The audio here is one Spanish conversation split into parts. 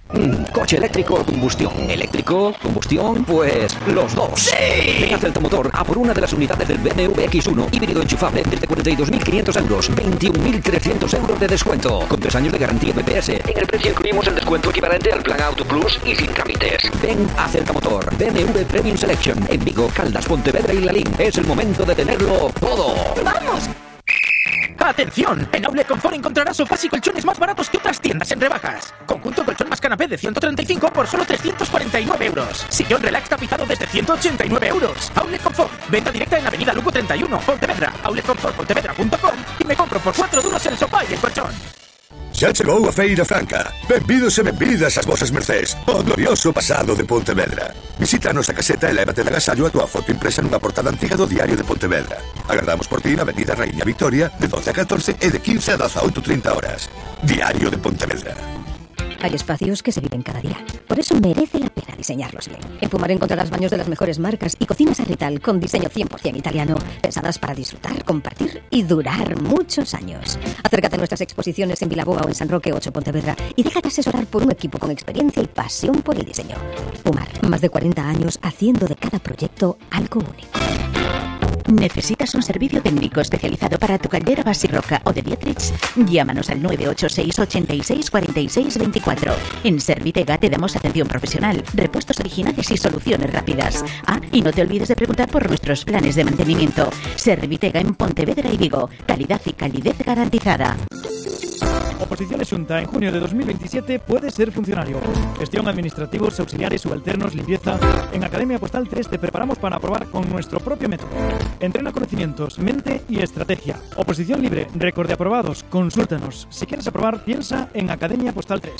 Coche eléctrico o combustión. ¿Eléctrico? ¿Combustión? Pues los dos. ¡Sí! Ven a Celta Motor a por una de las unidades del BMW X1 híbrido enchufable desde 42.500 euros, 21.300 euros de descuento, con 3 años de garantía BPS. En el precio incluimos el descuento equivalente al plan Auto Plus y sin trámites. Ven a Celta Motor, BMW Premium Selection, en Vigo, Caldas, Pontevedra y Lalín. Es el momento de tenerlo todo. ¡Vamos! ¡Atención! En Outlet Confort encontrarás sofás y colchones más baratos que otras tiendas en rebajas. Conjunto colchón más canapé de 135 por solo 349 euros. Sillón relax tapizado desde 189 euros. Outlet Confort. Venta directa en Avenida Lugo 31, Pontevedra. outletconfortpontevedra.com y me compro por 4 duros el sofá y el colchón. Xa chegou a Feira Franca. Benvidos e benvidas ás vosas mercés ao glorioso pasado de Pontevedra. Visita a nosa caseta e lévate de agasallo a túa foto impresa nunha portada antiga do Diario de Pontevedra. Agardamos por ti na Avenida Raíña Victoria de 12 a 14 e de 15 a 18:30 horas. Diario de Pontevedra. Hay espacios que se viven cada día. Por eso merece la pena diseñarlos bien. En Pumar encontrarás baños de las mejores marcas y cocinas Arrital con diseño 100% italiano, pensadas para disfrutar, compartir y durar muchos años. Acércate a nuestras exposiciones en Vilaboa o en San Roque 8 Pontevedra y déjate asesorar por un equipo con experiencia y pasión por el diseño. Pumar, más de 40 años haciendo de cada proyecto algo único. ¿Necesitas un servicio técnico especializado para tu caldera Basirroca o de Dietrich? Llámanos al 986 86 46 24. En Servitega te damos atención profesional, repuestos originales y soluciones rápidas. Y no te olvides de preguntar por nuestros planes de mantenimiento. Servitega en Pontevedra y Vigo. Calidad y calidez garantizada. Oposiciones Xunta en junio de 2027 puede ser funcionario. Gestión, administrativos, auxiliares, subalternos, limpieza. En Academia Postal 3 te preparamos para aprobar con nuestro propio método. Entrena conocimientos, mente y estrategia. Oposición libre, récord de aprobados. Consúltanos. Si quieres aprobar, piensa en Academia Postal 3.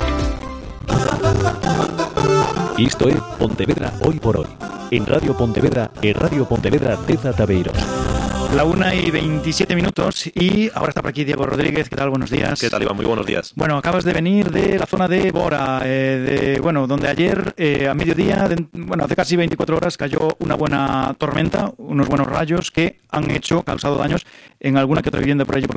Isto é Pontevedra Hoy por Hoy. En Radio Pontevedra e Radio Pontevedra Teza Tabeiros. La 1:27 y ahora está por aquí Diego Rodríguez. ¿Qué tal? Buenos días. ¿Qué tal, Iván? Muy buenos días. Bueno, acabas de venir de la zona de Bora, donde ayer a mediodía, hace casi 24 horas, cayó una buena tormenta, unos buenos rayos que han causado daños en alguna que otra vivienda por allí.